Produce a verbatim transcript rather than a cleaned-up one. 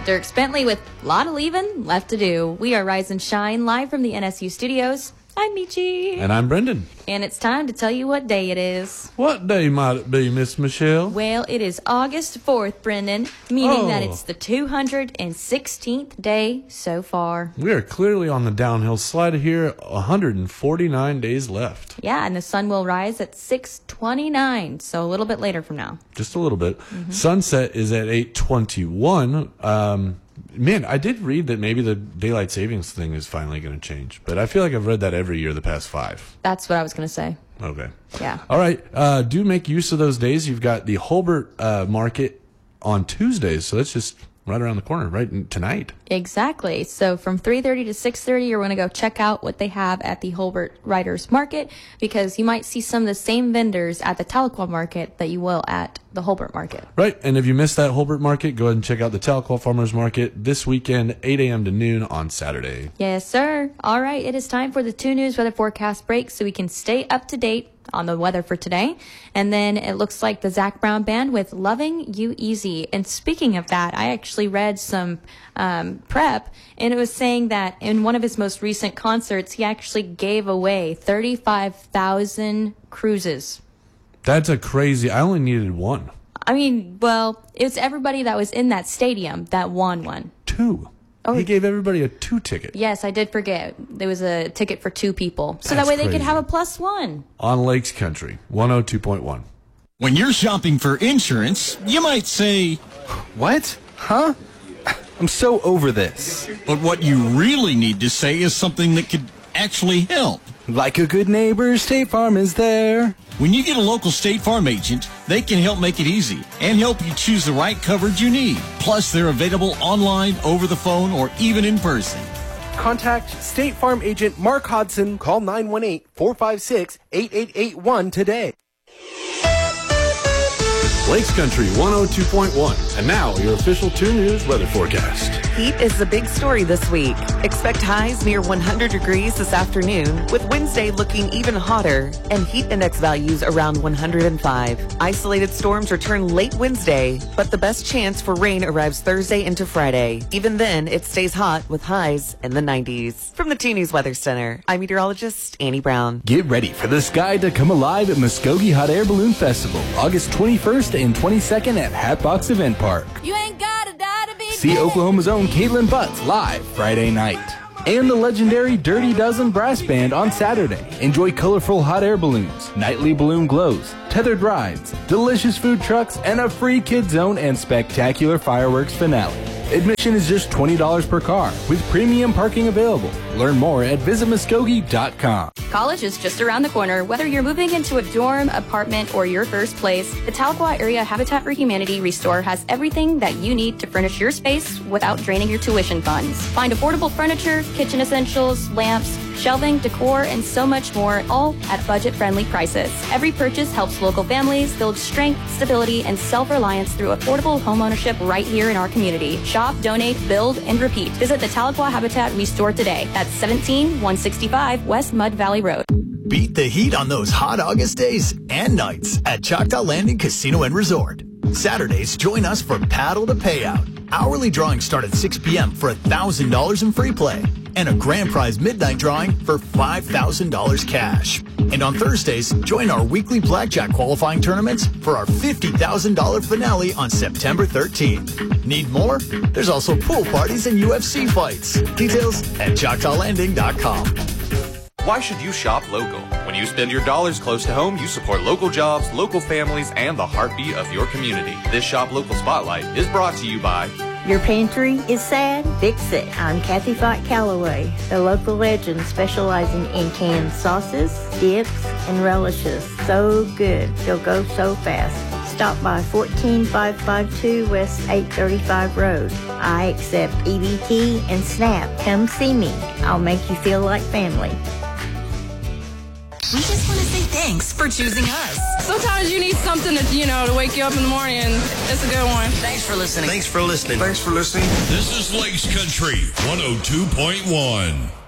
Dierks Bentley with a lot of leaving left to do. We are Rise and Shine live from the N S U studios. I'm Michi. And I'm Brendan. And it's time to tell you what day it is. What day might it be, Miss Michelle? Well, it is August fourth, Brendan, meaning oh. that it's the two hundred sixteenth day so far. We are clearly on the downhill slide here, one hundred forty-nine days left. Yeah, and the sun will rise at six twenty-nine, so a little bit later from now. Just a little bit. Mm-hmm. Sunset is at eight twenty-one. Um... Man, I did read that maybe the daylight savings thing is finally going to change, but I feel like I've read that every year the past five. That's what I was going to say. Okay. Yeah. All right. Uh, do make use of those days. You've got the Holbert uh, market on Tuesdays, so that's just right around the corner, right tonight. Exactly. So from three thirty to six thirty, you're going to go check out what they have at the Holbert Writers Market, because you might see some of the same vendors at the Tahlequah Market that you will at the Holbert Market. Right. And if you missed that Holbert Market, go ahead and check out the Tahlequah Farmers Market this weekend, eight a.m. to noon on Saturday. Yes, sir. All right. It is time for the two News Weather Forecast break so we can stay up to date on the weather for today. And then it looks like the Zac Brown Band with Loving You Easy. And speaking of that, I actually read some um, prep, and it was saying that in one of his most recent concerts, he actually gave away thirty-five thousand cruises. That's a crazy. I only needed one. I mean, well, it's everybody that was in that stadium that won one. Two. Oh, he gave everybody a two ticket. Yes, I did forget. There was a ticket for two people. So That's that way they crazy. could have a plus one. On Lakes Country, one oh two point one. When you're shopping for insurance, you might say, "What? Huh? I'm so over this." But what you really need to say is something that could actually help. Like a good neighbor, State Farm is there. When you get a local State Farm agent, they can help make it easy and help you choose the right coverage you need. Plus, they're available online, over the phone, or even in person. Contact State Farm agent Mark Hodson. Call nine one eight, four five six, eight eight eight one today. Lakes Country one oh two point one. And now your official two News weather forecast. Heat is the big story this week. Expect highs near one hundred degrees this afternoon, with Wednesday looking even hotter and heat index values around one hundred five. Isolated storms return late Wednesday, but the best chance for rain arrives Thursday into Friday. Even then, it stays hot with highs in the nineties. From the two News Weather Center, I'm meteorologist Annie Brown. Get ready for the sky to come alive at Muskogee Hot Air Balloon Festival, August twenty-first and twenty-second at Hatbox Event Park. You ain't gotta die to be See dead. Oklahoma's own Caitlin Butts live Friday night. And the legendary Dirty Dozen Brass Band on Saturday. Enjoy colorful hot air balloons, nightly balloon glows, tethered rides, delicious food trucks, and a free kid zone and spectacular fireworks finale. Admission is just twenty dollars per car, with premium parking available. Learn more at visit muskogee dot com. College is just around the corner. Whether you're moving into a dorm, apartment, or your first place, the Tahlequah Area Habitat for Humanity Restore has everything that you need to furnish your space without draining your tuition funds. Find affordable furniture, kitchen essentials, lamps, shelving, decor, and so much more, all at budget-friendly prices. Every purchase helps local families build strength, stability, and self-reliance through affordable homeownership right here in our community. Shop, donate, build, and repeat. Visit the Tahlequah Habitat Restore today. That's seventeen one sixty-five West Mud Valley Road. Beat the heat on those hot August days and nights at Choctaw Landing Casino and Resort. Saturdays, join us for Paddle to Payout. Hourly drawings start at six p.m. for one thousand dollars in free play and a grand prize midnight drawing for five thousand dollars cash. And on Thursdays, join our weekly blackjack qualifying tournaments for our fifty thousand dollars finale on September thirteenth. Need more? There's also pool parties and U F C fights. Details at choctaw landing dot com. Why should you shop local? When you spend your dollars close to home, you support local jobs, local families, and the heartbeat of your community. This Shop Local Spotlight is brought to you by... Your pantry is sad? Fix it. I'm Kathy Fott Calloway, the local legend specializing in canned sauces, dips, and relishes. So good, they'll go so fast. Stop by fourteen five fifty-two West eight thirty-five Road. I accept E B T and SNAP. Come see me. I'll make you feel like family. We just want to say thanks for choosing us. Sometimes you need something to, you know, to wake you up in the morning, and it's a good one. Thanks for listening. Thanks for listening. Thanks for listening. This is Lakes Country one oh two point one.